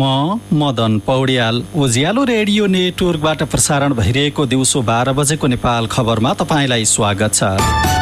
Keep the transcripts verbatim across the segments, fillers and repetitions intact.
म मदन पौड्याल। उज्यालो रेडियो नेटवर्कबाट प्रसारण भइरहेको दिउँसो बाह्र बजेको नेपाल खबरमा तपाईँलाई स्वागत छ।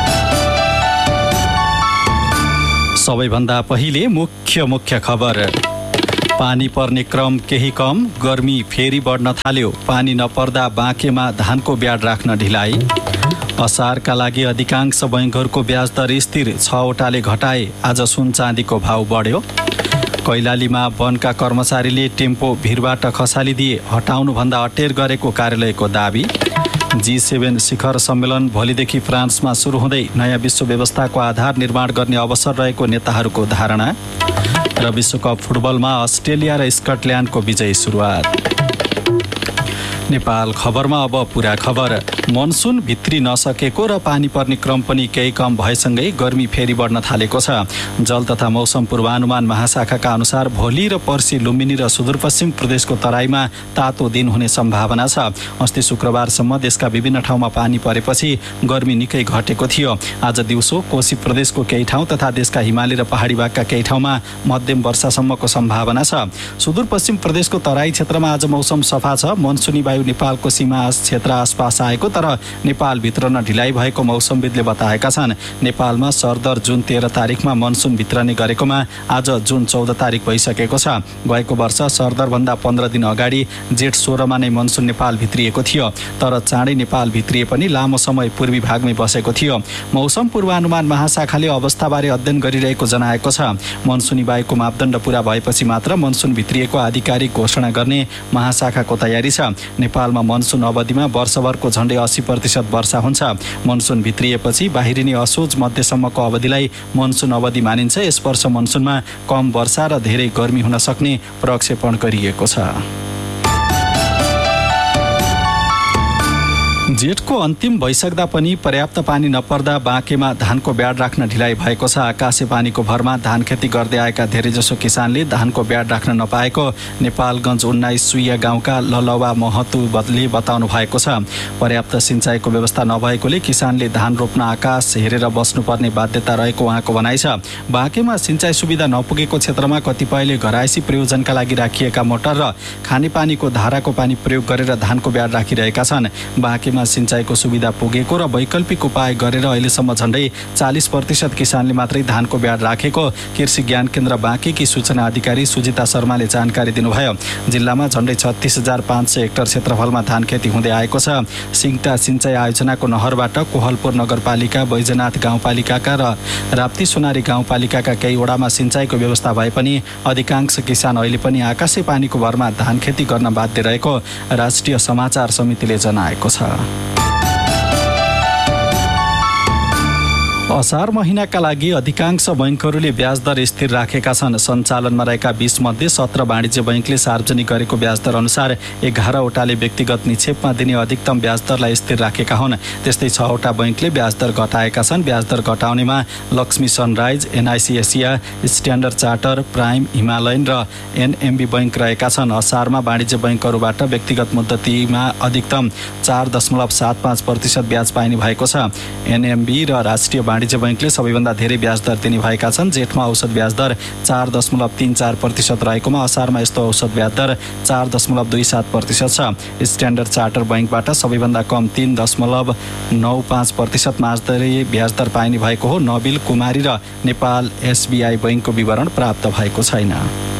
सबैभन्दा पहिले मुख्य मुख्य खबर। पानी पर्ने क्रम केही कम, गर्मी फेरि बढ्न थाल्यो। पानी नपर्दा बाँकेमा धानको ब्याड राख्न ढिलाइ। असारका लागि अधिकांश बैङ्कहरूको ब्याज दर स्थिर, छवटाले घटाए। आज सुन चाँदीको भाव बढ्यो। कैलालीमा वनका कर्मचारीले टेम्पो भिरबाट खसालिदिए, हटाउनुभन्दा अटेर गरेको कार्यालयको दाबी। जी सेभेन शिखर सम्मेलन भोलिदेखि फ्रान्समा सुरु हुँदै नयाँ विश्व व्यवस्थाको आधार निर्माण गर्ने अवसर रहेको नेताहरूको धारणा। र विश्वकप फुटबलमा अस्ट्रेलिया र स्कटल्यान्डको विजयी सुरुवात। नेपाल खबरमा अब पुरा खबर। मनसुन भित्री नसकेको र पानी पर्ने क्रम पनि केही कम भएसँगै गर्मी फेरि बढ्न थालेको छ। जल तथा मौसम पूर्वानुमान महाशाखाका अनुसार भोलि र पर्सि लुम्बिनी र सुदूरपश्चिम प्रदेशको तराईमा तातो दिन हुने सम्भावना छ। अस्ति शुक्रबारसम्म देशका विभिन्न ठाउँमा पानी परेपछि गर्मी निकै घटेको थियो। आज दिउँसो कोशी प्रदेशको केही ठाउँ तथा देशका हिमाली र पहाडी भागका केही ठाउँमा मध्यम वर्षासम्मको सम्भावना छ। सुदूरपश्चिम प्रदेशको तराई क्षेत्रमा आज मौसम सफा छ। मनसुनी वायु नेपालको सीमा क्षेत्र आसपास आएको तर नेपाल भित्रन ढिलाइ भएको मौसमविदले बताएका छन्। नेपालमा सरदर जुन तेह्र तारिकमा मनसुन भित्रने गरेकोमा आज जुन चौध तारिक भइसकेको छ। गएको वर्ष सरदरभन्दा पन्ध्र दिन अगाडि जेठ सोह्रमा नै मनसुन नेपाल भित्रिएको थियो, तर चाँडै नेपाल भित्रिए पनि लामो समय पूर्वी भागमै बसेको थियो। मौसम पूर्वानुमान महाशाखाले अवस्थाबारे अध्ययन गरिरहेको जनाएको छ। मनसुनी वायुको मापदण्ड पूरा भएपछि मात्र मनसुन भित्रिएको आधिकारिक घोषणा गर्ने महाशाखाको तयारी छ। नेपालमा मनसुन अवधिमा वर्षभरको झण्डै अस्सी प्रतिशत वर्षा हुन्छ। मनसुन भित्रिएपछि बाहिरिने असोज मध्यसम्मको अवधिलाई मनसुन अवधि मानिन्छ। यस वर्ष मनसुनमा कम वर्षा र धेरै गर्मी हुन सक्ने प्रक्षेपण गरिएको छ। जेठको अन्तिम भइसक्दा पनि पर्याप्त पानी नपर्दा बाँकेमा धानको ब्याड राख्न ढिलाइ भएको छ। आकाशे पानीको भरमा धान खेती गर्दै आएका धेरैजसो किसानले धानको ब्याड राख्न नपाएको नेपालगञ्ज उन्नाइस सुइया गाउँका ललवा महतुले बताउनु भएको छ। पर्याप्त सिँचाइको व्यवस्था नभएकोले किसानले धान रोप्न आकाश हेरेर बस्नुपर्ने बाध्यता रहेको उहाँको भनाइ छ। बाँकेमा सिँचाइ सुविधा नपुगेको क्षेत्रमा कतिपयले घरायसी प्रयोजनका लागि राखिएका मोटर र खानेपानीको धाराको पानी प्रयोग गरेर धानको ब्याड राखिरहेका छन्। बाँकेमा सिँचाइको सुविधा पुगेको र वैकल्पिक उपाय गरेर अहिलेसम्म झण्डै चालिस प्रतिशत किसानले मात्रै धानको ब्याड राखेको कृषि ज्ञान केन्द्र बाँकेकी सूचना अधिकारी सुजिता शर्माले जानकारी दिनुभयो। जिल्लामा झण्डै छत्तीस हजार पाँच सय हेक्टर क्षेत्रफलमा धान खेती हुँदै आएको छ। सिङता सिँचाइ आयोजनाको नहरबाट कोहलपुर नगरपालिका, बैजनाथ गाउँपालिकाका र राप्ती सोनारी गाउँपालिकाका केही वडामा सिँचाइको व्यवस्था भए पनि अधिकांश किसान अहिले पनि आकाशे पानीको भरमा धान खेती गर्न बाध्य रहेको राष्ट्रिय समाचार समितिले जनाएको छ। असार महिनाका लागि अधिकांश बैङ्कहरूले ब्याज दर स्थिर राखेका छन्। सञ्चालनमा रहेका बीस मध्ये सत्र वाणिज्य बैङ्कले सार्वजनिक गरेको ब्याज दर अनुसार एघारवटाले व्यक्तिगत निक्षेपमा दिने अधिकतम ब्याज दरलाई स्थिर राखेका हुन्। त्यस्तै छवटा बैङ्कले ब्याज दर घटाएका छन्। ब्याज दर घटाउनेमा Lakshmi sunrise, NIC Asia, standard charter, prime, Himalayan र एनएमबी बैङ्क रहेका छन्। असारमा वाणिज्य बैङ्कहरूबाट व्यक्तिगत मुद्दतीमा अधिकतम चार दशमलव सात पाँच प्रतिशत ब्याज पाइने भएको छ। एनएमबी र राष्ट्रिय वाणिज्य बैङ्कले सबैभन्दा धेरै ब्याज दर दिने भएका छन्। जेठमा औसत ब्याज दर चार दशमलव तीन चार प्रतिशत रहेकोमा असारमा यस्तो औसत ब्याज दर चार दशमलव दुई सात प्रतिशत छ। स्ट्यान्डर्ड चार्टर बैङ्कबाट सबैभन्दा कम तीन दशमलव नौ पाँच प्रतिशत माझदरी ब्याज दर पाइने भएको हो। नबिल, कुमारी र नेपाल एसबिआई बैङ्कको विवरण प्राप्त भएको छैन।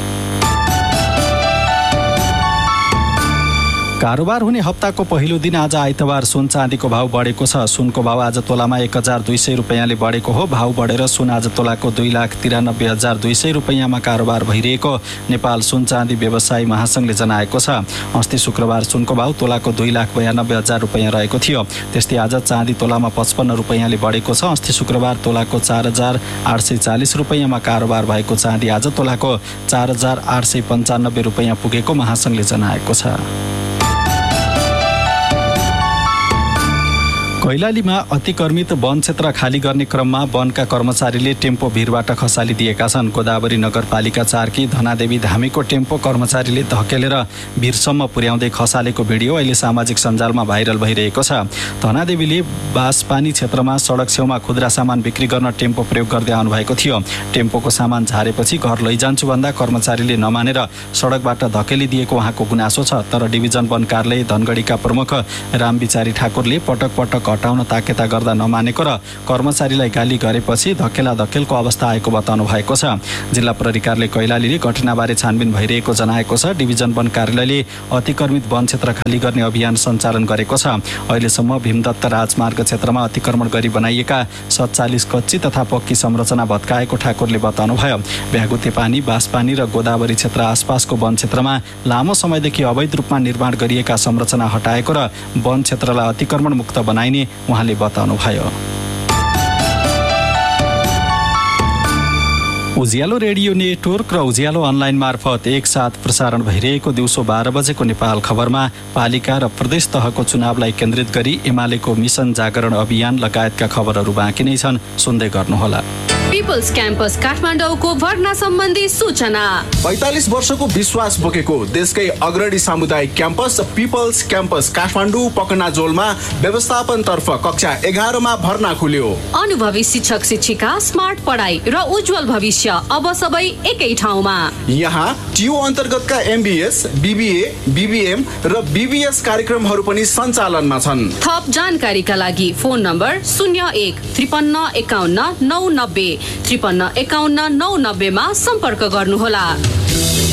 कारोबार हुने हप्ताको पहिलो दिन आज आइतबार सुन चाँदीको भाव बढेको छ। सुनको भाव आज तोलामा एक हजार दुई सय रुपियाँले बढेको हो। भाव बढेर सुन आज तोलाको दुई लाख तिरानब्बे हजार दुई सय रुपियाँमा कारोबार भइरहेको नेपाल सुन चाँदी व्यवसायी महासङ्घले जनाएको छ। अस्ति शुक्रबार सुनको भाव तोलाको दुई लाख बयानब्बे हजार रुपियाँ रहेको थियो। त्यस्तै आज चाँदी तोलामा पचपन्न रुपियाँले बढेको छ। अस्ति शुक्रबार तोलाको चार हजार आठ सय चालिस रुपियाँमा कारोबार भएको चाँदी आज तोलाको चार हजार आठ सय पन्चानब्बे रुपियाँ पुगेको महासङ्घले जनाएको छ। कैलालीमा अतिक्रमित वन क्षेत्र खाली गर्ने क्रममा वनका कर्मचारीले टेम्पो भिरबाट खसालिदिएका छन्। गोदावरी नगरपालिका चारकी धनादेवी धामीको टेम्पो कर्मचारीले धकेलेर भिरसम्म पुर्याउँदै खसालेको भिडियो अहिले सामाजिक सञ्जालमा भाइरल भइरहेको छ। धनादेवीले बासपानी क्षेत्रमा सडक छेउमा खुद्रा सामान बिक्री गर्न टेम्पो प्रयोग गर्दै आउनुभएको थियो। टेम्पोको सामान झारेपछि घर लैजान्छु भन्दा कर्मचारीले नमानेर सडकबाट धकेलिदिएको उहाँको गुनासो छ। तर डिभिजन वन कार्यालय धनगढीका प्रमुख रामविचारी ठाकुरले पटक पटक हटाउन ताकेता गर्दा नमानेको र कर्मचारीलाई गाली गरेपछि धकेला धकेलको अवस्था आएको बताउनु भएको छ। जिल्ला प्रहरी कार्यालय कैलालीले घटनाबारे छानबिन भइरहेको जनाएको छ। डिभिजन वन कार्यालयले अतिक्रमित वन क्षेत्र खाली गर्ने अभियान सञ्चालन गरेको छ। अहिलेसम्म भीमदत्त राजमार्ग क्षेत्रमा अतिक्रमण गरी बनाइएका सत्तालिस कच्ची तथा पक्की संरचना भत्काएको ठाकुरले बताउनुभयो। भ्यागुते पानी, बासपानी र गोदावरी क्षेत्र आसपासको वन क्षेत्रमा लामो समयदेखि अवैध रूपमा निर्माण गरिएका संरचना हटाएको र वन क्षेत्रलाई अतिक्रमण मुक्त बनाइने उहाँले बताउनुभयो। उज्यालो रेडियो नेटवर्क र उज्यालो अनलाइन मार्फत एकसाथ प्रसारण भइरहेको दिउँसो बाह्र बजेको नेपाल खबरमा पालिका र प्रदेश तहको चुनावलाई केन्द्रित गरी एमालेको मिसन जागरण अभियान लगायतका खबरहरू बाँकी नै छन्, सुन्दै गर्नुहोला। पिपल्स क्याम्पस काठमाडौँको भर्ना सम्बन्धी सूचना। पैंतालीस वर्षको विश्वास बोकेको देशकै अग्रणी सामुदायिक क्याम्पस पिपल्स क्याम्पस काठमाडौँ पकनाजोलमा व्यवस्थापन तर्फ कक्षा एघारमा भर्ना खुल्यो। अनुभवी शिक्षक शिक्षिका, स्मार्ट पढाइ र उज्जवल भविष्य अब सबै एकै ठाउँमा। यहाँ टियु अन्तर्गतका एमबीएस, बीबीए, बीबीएम र बीबीएस कार्यक्रमहरू पनि सञ्चालनमा छन्। थप जानकारीका लागि फोन नम्बर शून्य एक त्रिपन्न एकाउन्न नौ नब्बे त्रिपन्न एकाउन्न नौ नब्बेमा सम्पर्क गर्नुहोला।